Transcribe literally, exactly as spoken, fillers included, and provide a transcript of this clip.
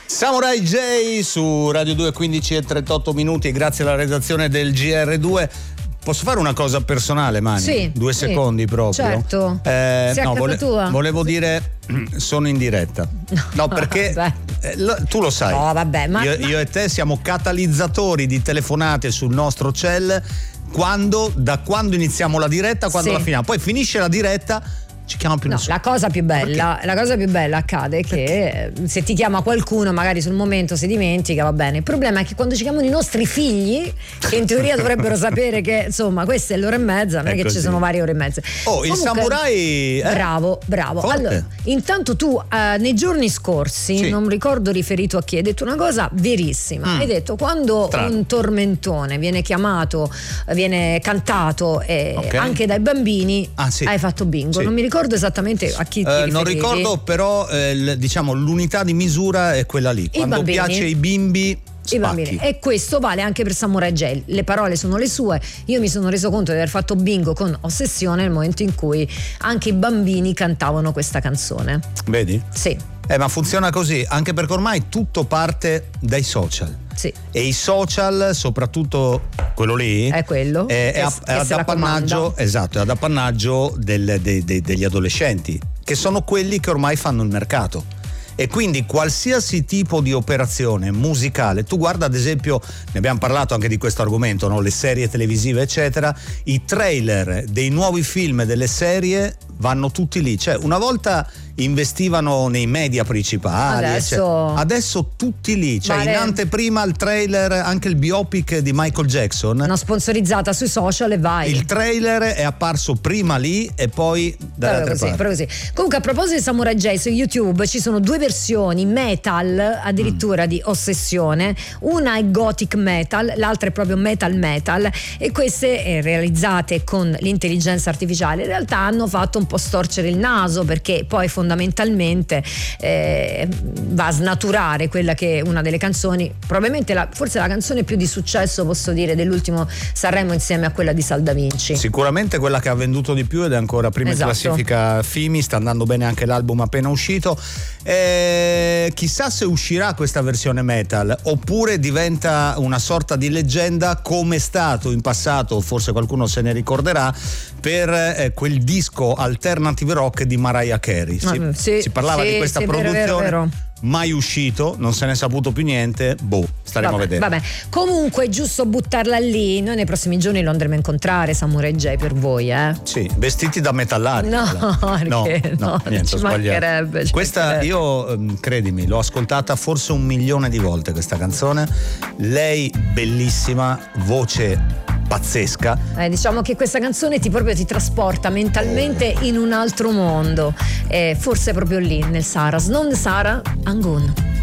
Samurai J su Radio due, quindici e trentotto minuti, grazie alla redazione del G R due. Posso fare una cosa personale, Mani? Sì. Due sì, secondi proprio. Certo. Eh, Sei a no, casa vole- tua. volevo dire, sono in diretta. No, perché eh, lo, tu lo sai. No, vabbè, ma io, ma... io e te siamo catalizzatori di telefonate sul nostro cell quando, da quando iniziamo la diretta, quando Sì. la finiamo. Poi finisce la diretta, ci chiama più No, nessuno. la cosa più bella, la cosa più bella accade che eh, se ti chiama qualcuno, magari sul momento si dimentica, va bene. Il problema è che quando ci chiamano i nostri figli, che in teoria dovrebbero sapere che insomma questa è l'ora e mezza, non è, È che così. ci sono varie ore e mezza. Oh, il Comunque, samurai. eh? Bravo, bravo. Forte. Allora, intanto tu eh, nei giorni scorsi, Sì. non ricordo riferito a chi, hai detto una cosa verissima. Mm. Hai detto quando Strano. un tormentone viene chiamato, viene cantato eh, Ok. anche dai bambini, Ah, sì. hai fatto bingo. Sì. Non mi ricordo esattamente a chi ti Eh, non riferivi. ricordo, però eh, l- diciamo l'unità di misura è quella lì. Quando bambini. piace ai bimbi, I spacchi. bambini. E questo vale anche per Samurai J. Le parole sono le sue. Io mi sono reso conto di aver fatto bingo con Ossessione nel momento in cui anche i bambini cantavano questa canzone. Vedi? Sì, Eh, ma funziona così, anche perché ormai tutto parte dai social. sì. E i social, soprattutto quello lì, È quello è, è, che- a- che è ad se la appannaggio, comanda. esatto, è ad appannaggio del- dei- dei- degli adolescenti, che sono quelli che ormai fanno il mercato. E quindi qualsiasi tipo di operazione musicale, tu guarda ad esempio, ne abbiamo parlato anche di questo argomento, no? Le serie televisive eccetera, i trailer dei nuovi film e delle serie vanno tutti lì, cioè una volta investivano nei media principali, Adesso- eccetera. Adesso tutti lì, cioè Vale. in anteprima il trailer, anche il biopic di Michael Jackson. Una sponsorizzata sui social e vai. Il trailer è apparso prima lì e poi dalle Proprio altre così, parti. proprio così. Comunque, a proposito di Samurai J, su YouTube ci sono due versioni metal addirittura Mm. di Ossessione. Una è gothic metal, l'altra è proprio metal metal, e queste eh, realizzate con l'intelligenza artificiale in realtà hanno fatto un po' storcere il naso, perché poi fondamentalmente eh, va a snaturare quella che è una delle canzoni, probabilmente la, forse la canzone più di successo, posso dire, dell'ultimo Sanremo, insieme a quella di Sal Da Vinci. Sicuramente quella che ha venduto di più ed è ancora prima Esatto. in classifica Fimi, sta andando bene anche l'album appena uscito. Eh, chissà se uscirà questa versione metal oppure diventa una sorta di leggenda, come è stato in passato, forse qualcuno se ne ricorderà, per eh, quel disco alternative rock di Mariah Carey. Si, Ah, sì, si parlava sì, di questa sì, vero, produzione, vero, vero. mai uscito, non se ne è saputo più niente, boh, staremo Vabbè, a vedere. vabbè. Comunque è giusto buttarla lì. Noi nei prossimi giorni lo andremo a incontrare, Samurai J, per voi, eh? Sì, vestiti da metallari. No, no, perché no, no, niente, ci ho sbagliato. mancherebbe, ci Questa mancherebbe. io, ehm, credimi, l'ho ascoltata forse un milione di volte questa canzone. Lei bellissima, voce pazzesca. Eh, diciamo che questa canzone ti proprio ti trasporta mentalmente in un altro mondo. Eh, forse proprio lì, nel Saras, non Sara Angun.